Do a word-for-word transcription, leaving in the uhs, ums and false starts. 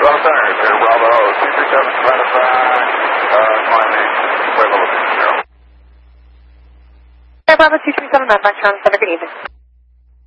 Bravo Center, here, Bravo two three seven, Stratified, uh, climbing, wave level zero. Bravo two three seven, Mike, Center, good evening.